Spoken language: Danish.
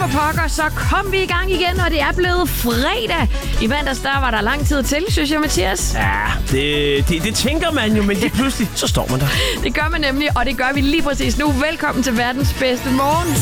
for pokker, så kom vi i gang igen, og det er blevet fredag. I mandags, der var der lang tid til, synes jeg, Mathias. Ja, det tænker man jo, men lige pludselig, så står man der. Det gør man nemlig, og det gør vi lige præcis nu. Velkommen til verdens bedste morgen.